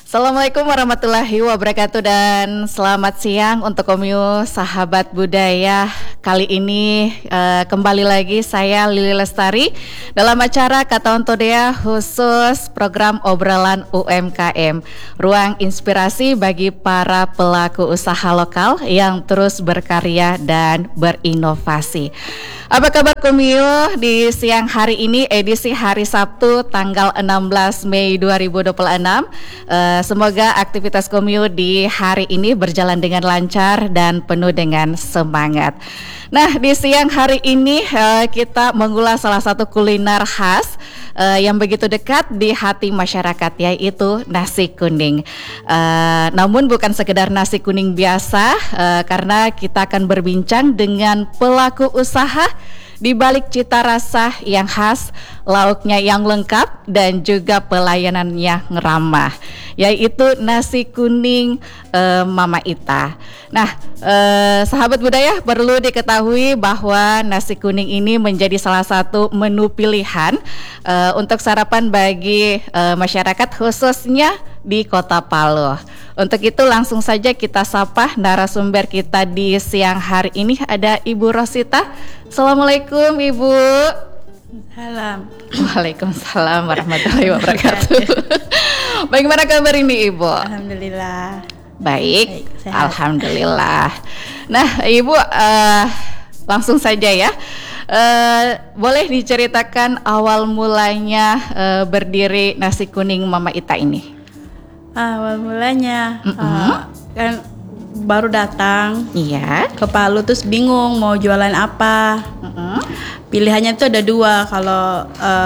Assalamualaikum warahmatullahi wabarakatuh dan selamat siang untuk Komyu Sahabat Budaya. Kali ini kembali lagi saya Lili Lestari dalam acara Kata Ontodea khusus program obrolan UMKM, ruang inspirasi bagi para pelaku usaha lokal yang terus berkarya dan berinovasi. Apa kabar Komyu di siang hari ini, edisi hari Sabtu tanggal 16 Mei 2026. Semoga aktivitas Komyu di hari ini berjalan dengan lancar dan penuh dengan semangat. Nah, di siang hari ini kita mengulas salah satu kuliner khas yang begitu dekat di hati masyarakat, yaitu nasi kuning. Namun bukan sekedar nasi kuning biasa, karena kita akan berbincang dengan pelaku usaha di balik cita rasa yang khas, lauknya yang lengkap, dan juga pelayanan yang ramah, yaitu nasi kuning Mama Ita. Nah, sahabat budaya, perlu diketahui bahwa nasi kuning ini menjadi salah satu menu pilihan untuk sarapan bagi masyarakat khususnya di Kota Palu. Untuk itu langsung saja kita sapa narasumber kita di siang hari ini. Ada Ibu Rosita. Assalamualaikum Ibu. Salam. Waalaikumsalam warahmatullahi wabarakatuh. Bagaimana kabar ini Ibu? Alhamdulillah. Baik, sehat. Alhamdulillah. Nah Ibu, langsung saja ya. Boleh diceritakan awal mulanya berdiri nasi kuning Mama Ita ini? Awal mulanya kan baru datang ke Palu, terus bingung mau jualan apa. Pilihannya tuh ada dua, kalau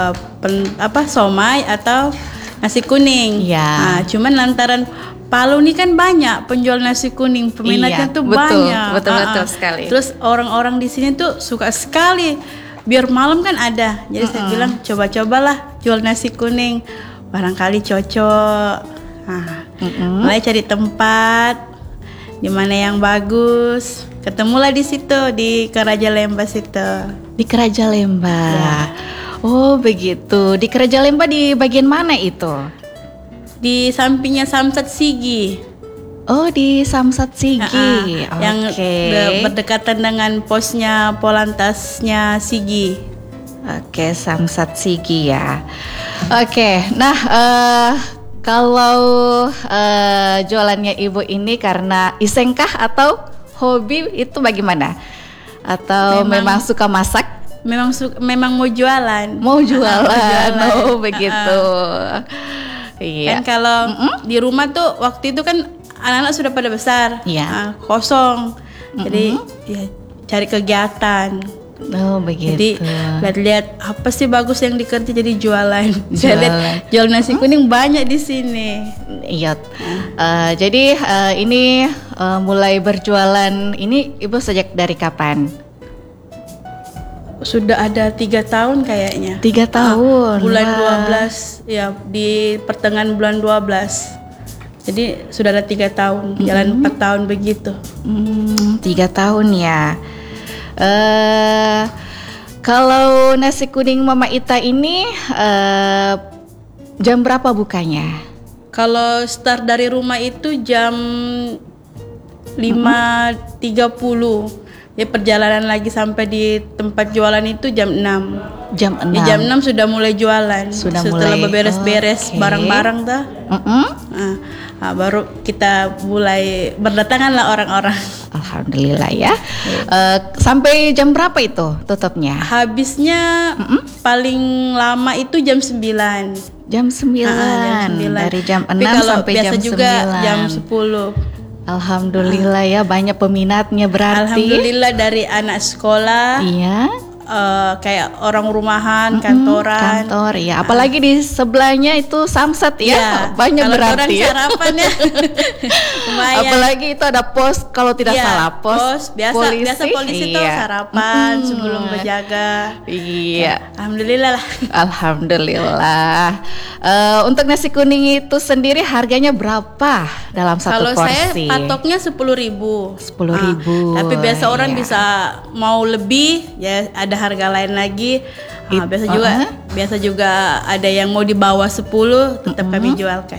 somai atau nasi kuning. Nah, cuman lantaran Palu ini kan banyak penjual nasi kuning, peminatnya tuh banyak. Betul sekali. Terus orang-orang di sini tuh suka sekali. Biar malam kan ada. Jadi saya bilang coba-cobalah jual nasi kuning. Barangkali cocok. Nah, mulai cari tempat di mana yang bagus. Ketemulah di situ, di Keraja Lemba situ. Di Keraja Lemba. Ya. Oh begitu. Di Keraja Lemba di bagian mana itu? Di sampingnya Samsat Sigi. Oh, di Samsat Sigi. Yang berdekatan dengan posnya Polantasnya Sigi. Oke, Samsat Sigi ya. Oke, nah kalau jualannya Ibu ini karena isengkah atau hobi, itu bagaimana? Atau memang suka masak? Memang mau jualan. Mau jualan. Oh begitu. Iya. Kan kalau di rumah tuh waktu itu kan anak-anak sudah pada besar, kosong. Jadi ya cari kegiatan. Oh begitu. Jadi lihat apa sih bagus yang dikerja, jadi jualan. Saya lihat jual nasi kuning banyak di sini. Iya. Jadi ini mulai berjualan ini Ibu sejak dari kapan? Sudah ada 3 tahun kayaknya. 3 tahun. Bulan 12 ya, di pertengahan bulan 12. Jadi sudah ada 3 tahun, jalan 4 tahun begitu. 3 tahun ya. Kalau nasi kuning Mama Ita ini jam berapa bukanya? Kalau start dari rumah itu jam 5.30. Ya, perjalanan lagi sampai di tempat jualan itu jam 6. Jam 6. Ya, jam 6 sudah mulai jualan. Setelah beberes-beres barang-barang dah. Baru kita mulai berdatangan lah orang-orang. Alhamdulillah ya. Sampai jam berapa itu tutupnya? Habisnya paling lama itu jam 9. Jam 9. Dari jam 6 sampai jam 9. Juga jam 10. Alhamdulillah ya, banyak peminatnya berarti. Alhamdulillah, dari anak sekolah. Iya. Kayak orang rumahan, kantoran. Kantor ya, apalagi di sebelahnya itu Samsat ya, banyak kalau berarti. Kalau orang sarapan ya. Apalagi itu ada pos, kalau tidak salah pos biasa polisi itu sarapan sebelum berjaga. Iya. Alhamdulillah lah. Alhamdulillah. Untuk nasi kuning itu sendiri harganya berapa dalam satu porsi? Kalau saya patoknya 10.000. 10.000. Tapi biasa orang bisa mau lebih, ya ada harga lain lagi. Biasa juga ada yang mau di bawah 10, tetap kami jualkan.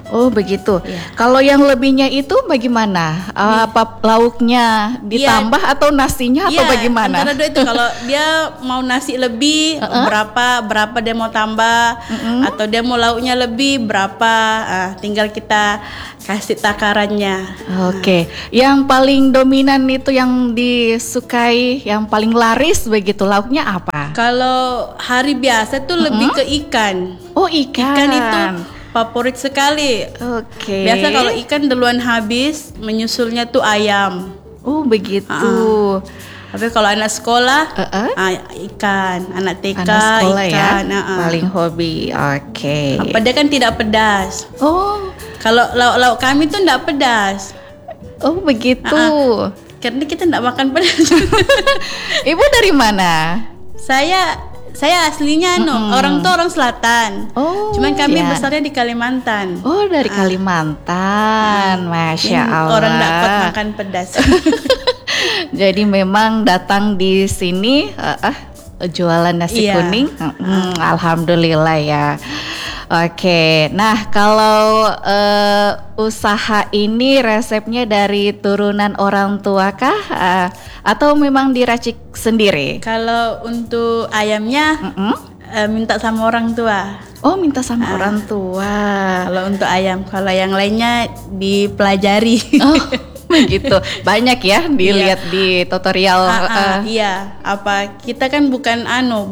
Oh begitu. Iya. Kalau yang lebihnya itu bagaimana? Apa lauknya ditambah atau nasinya atau bagaimana? Antara dua itu. Kalau dia mau nasi lebih berapa dia mau tambah, atau dia mau lauknya lebih berapa, tinggal kita kasih takarannya. Oke. Yang paling dominan itu yang disukai, yang paling laris begitu lauknya apa? Kalau hari biasa tuh lebih ke ikan. Oh ikan. Ikan itu favorit sekali. Oke. Biasa kalau ikan duluan habis, menyusulnya tuh ayam. Oh begitu. Tapi kalau anak sekolah, ikan. Anak TK, anak sekolah ikan. Ya? Paling hobi. Oke. Apa dia kan tidak pedas. Oh. Kalau lauk kami tuh tidak pedas. Oh begitu. Karena kita tidak makan pedas. Ibu dari mana? Saya aslinya orang selatan. Oh, cuman kami besarnya di Kalimantan. Oh, dari Kalimantan. Masya Allah. Orang dapat makan pedas. Jadi memang datang di sini jualan nasi kuning. Alhamdulillah ya. Oke. Nah, kalau usaha ini resepnya dari turunan orang tua kah? Atau memang diracik sendiri? Kalau untuk ayamnya minta sama orang tua. Oh, minta sama orang tua. Kalau untuk ayam, kalau yang lainnya dipelajari. Oh, begitu. Banyak ya dilihat di tutorial. Iya. Apa kita kan bukan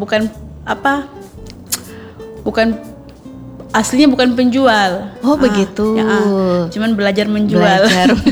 aslinya bukan penjual. Oh, begitu. Cuman belajar menjual.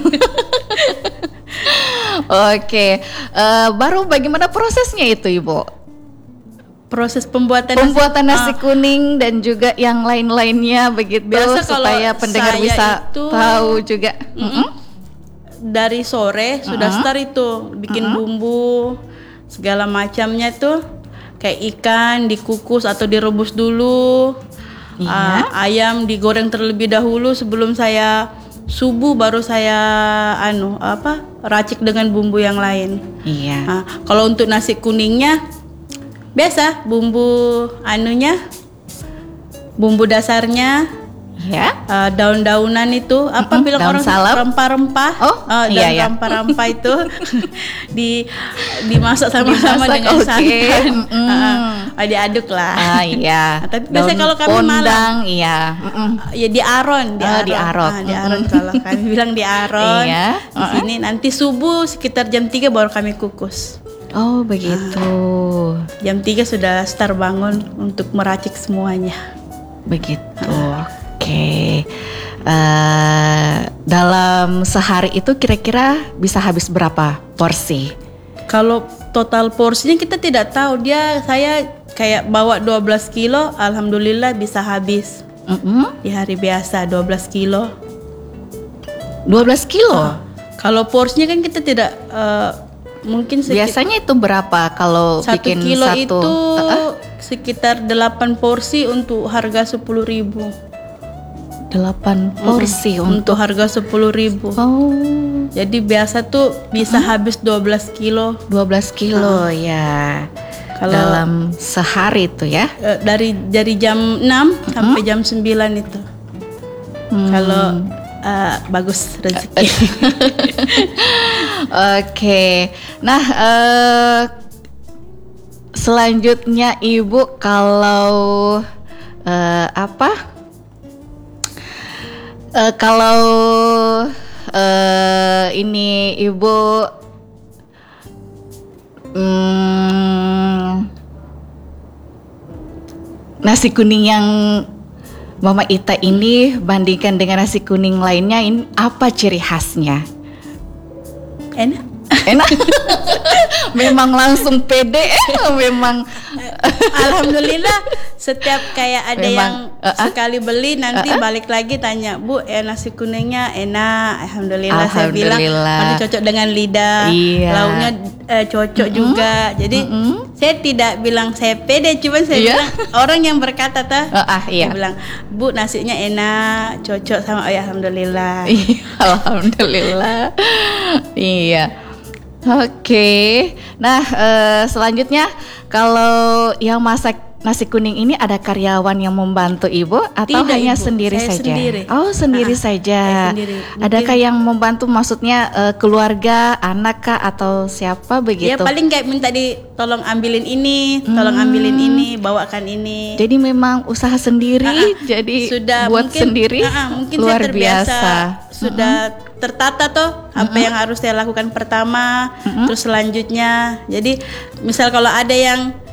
Oke, baru bagaimana prosesnya itu Ibu? Proses pembuatan nasi kuning dan juga yang lain-lainnya begitu. Biasa supaya pendengar bisa tahu juga. Dari sore sudah start itu bikin bumbu segala macamnya tuh, kayak ikan dikukus atau direbus dulu. Ayam digoreng terlebih dahulu sebelum saya subuh, baru saya racik dengan bumbu yang lain. Iya. Kalau untuk nasi kuningnya biasa bumbu bumbu dasarnya. Ya. Daun-daunan itu bilang daun orang salap. Rempah-rempah. Rempah-rempah itu dimasak sama-sama dengan santan. Diaduk lah. Iya. Tapi biasanya kalau kami malam, ya diaron. Diaron kalau kami bilang diaron. Iya. Di sini nanti subuh sekitar jam 3 baru kami kukus. Oh begitu. Jam 3 sudah start bangun untuk meracik semuanya. Begitu. Oke. Dalam sehari itu kira-kira bisa habis berapa porsi? Kalau total porsinya kita tidak tahu. Saya kayak bawa 12 kilo, alhamdulillah bisa habis. Di hari biasa 12 kilo. 12 kilo? Kalau porsinya kan kita tidak mungkin biasanya itu berapa kalau bikin kilo satu? Itu sekitar 8 porsi untuk harga 10.000. 8 porsi untuk harga 10.000. Oh. Jadi biasa tuh bisa habis 12 kilo. 12 kilo ya. Kalau dalam sehari itu ya. Dari jam 6 sampai jam 9 itu. Kalau bagus rezeki. Oke. Nah, selanjutnya Ibu kalau kalau ini Ibu nasi kuning yang Mama Ita ini bandingkan dengan nasi kuning lainnya, ini apa ciri khasnya? Enak. Memang langsung pede. Memang alhamdulillah setiap kayak ada yang sekali beli nanti balik lagi tanya, Bu, nasi kuningnya enak. Alhamdulillah. Saya bilang masih cocok dengan lidah. Lauknya cocok juga. Jadi saya tidak bilang saya pede, cuman saya bilang orang yang berkata dia bilang, Bu, nasinya enak, cocok sama alhamdulillah. Alhamdulillah. Iya. Oke. Nah, selanjutnya kalau yang masak nasi kuning ini ada karyawan yang membantu Ibu atau Tidak, hanya Ibu. sendiri Saya saja? sendiri. Oh, sendiri saja. Saya sendiri. Adakah yang membantu, maksudnya keluarga, anak kah atau siapa begitu? Ya paling kayak minta tolong ambilin ini, tolong ambilin ini, bawakan ini. Jadi memang usaha sendiri, jadi sudah buat mungkin, sendiri. mungkin Luar saya terbiasa, biasa. sudah tertata tuh apa yang harus saya lakukan pertama, terus selanjutnya. Jadi misal kalau ada yang